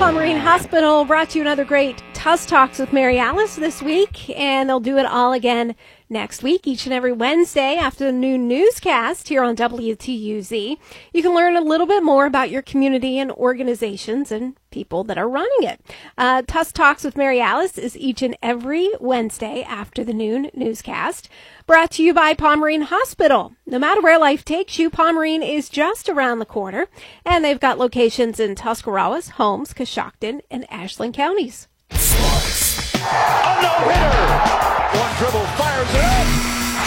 Pomerene Hospital brought to you another great Tuss Talks with Mary Alice this week, and they'll do it all again next week, each and every Wednesday after the noon newscast here on WTUZ. You can learn a little bit more about your community and organizations and people that are running it. Tuss Talks with Mary Alice is each and every Wednesday after the noon newscast. Brought to you by Pomerene Hospital. No matter where life takes you, Pomerene is just around the corner, and they've got locations in Tuscarawas, Holmes, Coshocton, and Ashland counties. A no-hitter! One dribble, fires it up!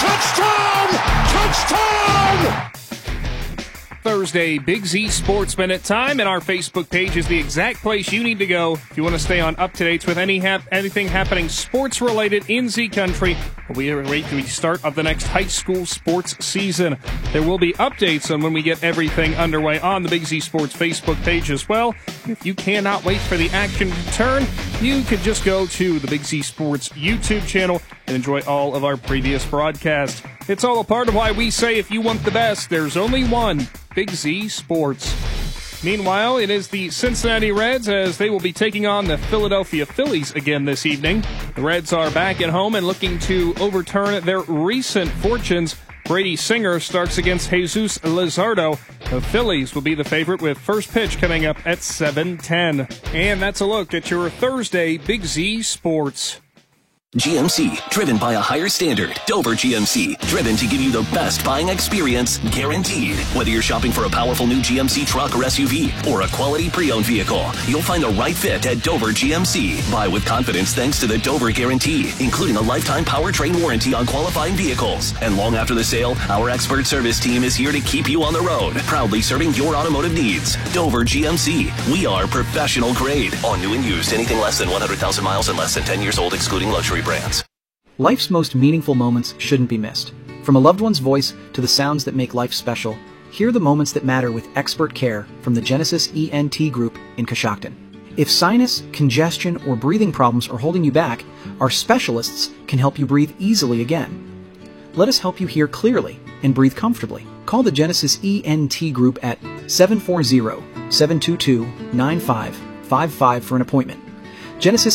Touchdown! Touchdown! Thursday, Big Z Sports Minute time, and our Facebook page is the exact place you need to go if you want to stay on up-to-dates with anything happening sports-related in Z Country. We await the start of the next high school sports season. There will be updates on when we get everything underway on the Big Z Sports Facebook page as well. If you cannot wait for the action to turn, you could just go to the Big Z Sports YouTube channel and enjoy all of our previous broadcasts. It's all a part of why we say if you want the best, there's only one, Big Z Sports. Meanwhile, it is the Cincinnati Reds as they will be taking on the Philadelphia Phillies again this evening. The Reds are back at home and looking to overturn their recent fortunes. Brady Singer starts against Jesus Luzardo. The Phillies will be the favorite with first pitch coming up at 7:10. And that's a look at your Thursday Big Z Sports. GMC, driven by a higher standard. Dover GMC, driven to give you the best buying experience, guaranteed. Whether you're shopping for a powerful new GMC truck or SUV, or a quality pre-owned vehicle, you'll find the right fit at Dover GMC. Buy with confidence thanks to the Dover Guarantee, including a lifetime powertrain warranty on qualifying vehicles. And long after the sale, our expert service team is here to keep you on the road, proudly serving your automotive needs. Dover GMC, we are professional grade. On new and used, anything less than 100,000 miles and less than 10 years old, excluding luxury brands. Life's most meaningful moments shouldn't be missed. From a loved one's voice to the sounds that make life special, hear the moments that matter with expert care from the Genesis ENT Group in Coshocton. If sinus, congestion, or breathing problems are holding you back, our specialists can help you breathe easily again. Let us help you hear clearly and breathe comfortably. Call the Genesis ENT Group at 740-722-9555 for an appointment. Genesis